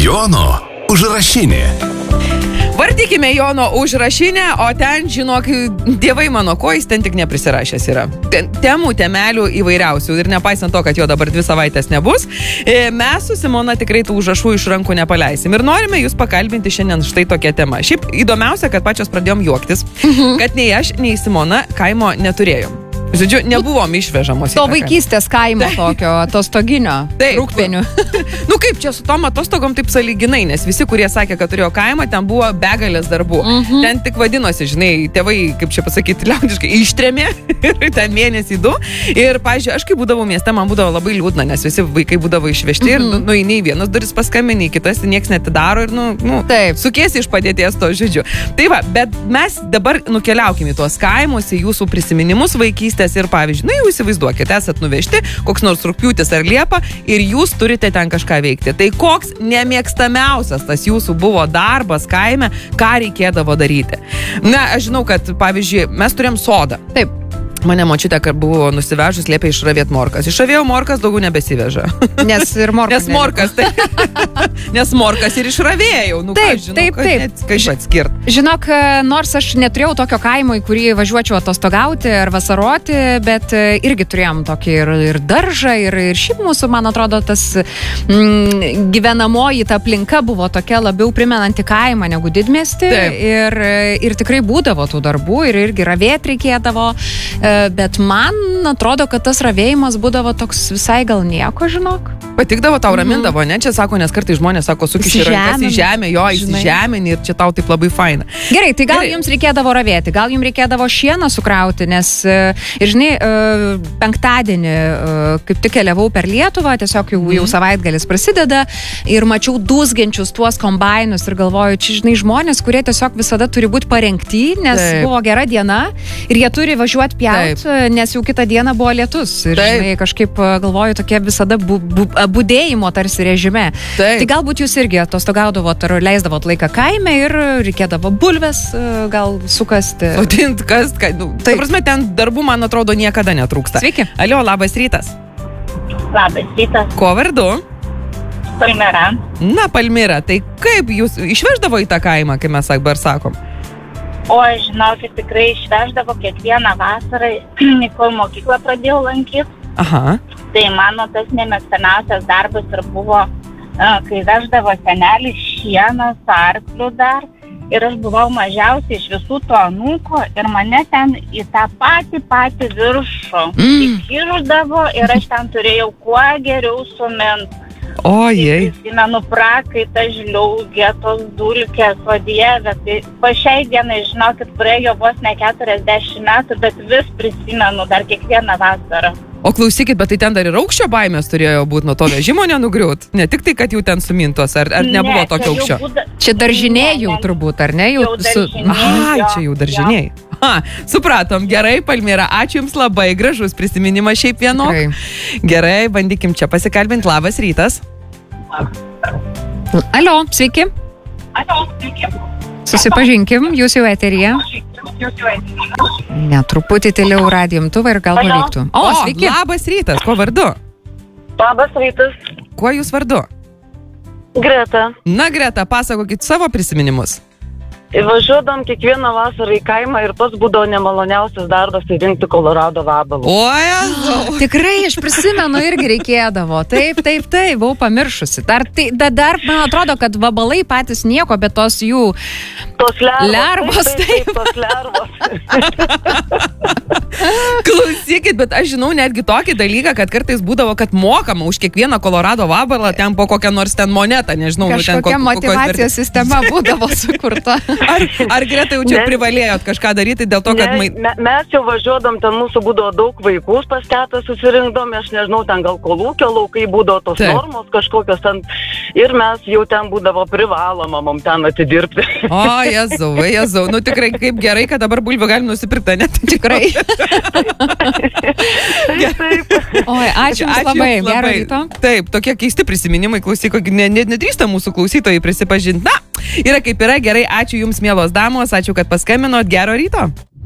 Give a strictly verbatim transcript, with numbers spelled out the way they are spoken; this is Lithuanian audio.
Jono užrašinė. Vardykime Jono užrašinę, o ten, žinok, dievai mano, ko jis ten tik neprisirašęs yra. Temų, temelių įvairiausių. Ir nepaisant to, kad jo dabar dvi savaitės nebus, mes su Simona tikrai tų užrašų iš rankų nepaleisim. Ir norime jūs pakalbinti šiandien štai tokia tema. Šiaip įdomiausia, kad pačios pradėjom juoktis, kad nei aš, nei Simona kaimo neturėjom. Žodžiu, nebuvom išvežamos. To vaikystės kaimo tokio, atostoginio, rūkpenių. Nu kaip čia su tom atostogom taip sąlyginai, nes visi, kurie sakė, kad turėjo kaimą, ten buvo begalės darbų. Mm-hmm. Ten tik vadinosi, žinai, tėvai, kaip čia pasakyti, liaudiškai, ištrėmė ir ten mėnesį du. Ir, pavyzdžiui, aš kai būdavau mieste, man būdavo labai liūdna, nes visi vaikai būdavo išvežti mm-hmm. ir, nu, nu, nei vienas duris paskambini, kitas nieks netidaro ir, nu, nu sukiesi iš padėties to, žodžiu. Tai va, bet mes dabar nukeliaukime į tuos kaimus, į jūsų prisiminimus vaikystės. Ir pavyzdžiui, na jau įsivaizduokite, esat nuvežti, koks nors rugpjūtis ar liepa ir jūs turite ten kažką veikti. Tai koks nemėgstamiausias tas jūsų buvo darbas kaime, ką reikėdavo daryti? Na, aš žinau, kad pavyzdžiui, mes turėjom sodą. Taip. Mane močiutė, kad buvo nusivežus, liepė išravėt morkas. Išravėjau morkas, daugiau nebesiveža. Nes ir morkas. Nes morkas, tai. Nes morkas ir išravėjau. Nu, taip, ką, žinau, taip, taip. Kaip atskirt. Žinok, nors aš neturėjau tokio kaimo, į kurį važiuočiau atostogauti ar vasaroti, bet irgi turėjom tokį ir, ir daržą, ir, ir šiaip mūsų, man atrodo, tas mm, gyvenamoji ta aplinka buvo tokia labiau primenanti kaimą negu didmiestį. Ir, ir tikrai būdavo tų darbų ir irgi ravėt reikėdavo. Bet man atrodo, kad tas ravėjimas būdavo toks visai gal nieko, žinok. Patikdavo, tau ramindavo, ne? Čia sako, nes kartais žmonės sako, sukiši rankas į žemę, jo, įsižeminį ir čia tau taip labai faina. Gerai, tai gal Gerai. Jums reikėdavo ravėti, gal jums reikėdavo šieną sukrauti, nes, ir žinai, penktadienį kaip tik keliavau per Lietuvą, tiesiog jau, jau savaitgalis prasideda ir mačiau dūzgiančius tuos kombainus ir galvoju, čia, žinai, žmonės, kurie tiesiog visada turi būti parengti, nes taip. Buvo gera diena ir jie turi važiuoti pjaut, nes jau kitą dieną buvo lietus. Ir, taip. Žinai, kažkaip galvoju, tokie visada bu, bu, budėjimo tarsi režime. Taip. Tai galbūt jūs irgi atostogaudavot ar leisdavot laiką kaime ir reikėdavo bulves gal sukasti. Sodint, kast, ka, nu, tai prasme, ten darbų, man atrodo, niekada netrūksta. Sveiki. Alio, labas rytas. Labas rytas. Ko vardu? Palmira. Na, Palmira, tai kaip jūs išveždavo į tą kaimą, kaip mes dabar sakom? O, žinokit, tikrai išveždavo kiekvieną vasarą, kol mokyklą pradėjau lankyti. Aha. Tai mano tas nemėgstamiausias darbas ir buvo, kai veždavo senelį šieną, arklių dar. Ir aš buvau mažiausiai iš visų to anūko ir mane ten į tą patį patį viršų mm. įkirdavo ir aš ten turėjau kuo geriau suminti. O, jei. Prisimenu prakaitą, žliaugę, tos dulkės, o dieve. Tai po šiai dienai, žinokit, praėjo vos ne keturiasdešimt metų, bet vis prisimenu dar kiekvieną vasarą. O klausykit, bet tai ten dar ir aukščio baimės turėjo būti nuo to vežimo nenugriūt? Ne tik tai, kad jau ten sumintos, ar, ar nebuvo ne, tokio aukščio? Būda... Čia daržiniai jau turbūt, ar ne? Jau, jau daržiniai. Aha, čia jau daržiniai. Ha, supratom, gerai, Palmira, ačiū Jums labai, gražus prisiminimas šiaip vienok. Gerai. Gerai, bandykim čia pasikalbinti, labas rytas. Alio, sveiki. Alio, sveiki. Susipažinkim, jūs jau eteryje. Ne, truputį tyliau radijo imtuvą ir gal pavyktų. O, o, sveiki. Labas rytas, kuo vardu? Labas rytas. Kuo jūs vardu? Greta. Na, Greta, pasakokit savo prisiminimus. Važiuodam kiekvieną vasarą į kaimą ir pats būdavo nemaloniausias darbas įrinkti Kolorado vabalų. O, tikrai, aš prisimenu, irgi reikėdavo. Taip, taip, taip, buvau pamiršusi. Dar, tai, da, dar man atrodo, kad vabalai patys nieko, bet tos jų tos lervos. lervos taip, taip, taip, tos lervos. Klausykit, bet aš žinau netgi tokį dalyką, kad kartais būdavo, kad mokama už kiekvieną Kolorado vabalą ten po kokią nors ten monetą, nežinau. Kažkokia ten, motyvacijos sistema būdavo sukurta. Ar, ar Greta jau čia ne, privalėjot kažką daryti dėl to, kad... Ne, me, mes jau važiuodam, ten mūsų būdavo daug vaikų pas tetą susirinkdom, aš nežinau, ten gal kolūkio laukai būdavo tos taip. Normos kažkokios ten ir mes jau ten būdavo privaloma mum ten atidirbti. O, Jezau, Jezau, nu tikrai kaip gerai, kad dabar bulvių galim nusipirkti, net tikrai. Taip, taip. Oi, ačiū Jums labai, gero ryto. Taip, tokie keisti prisiminimai, klausyko, nedrįsta mūsų klausytojai prisipažinti. Na, yra kaip yra, gerai, ačiū Jums, mielos damos, ačiū, kad paskambinot, gero ryto.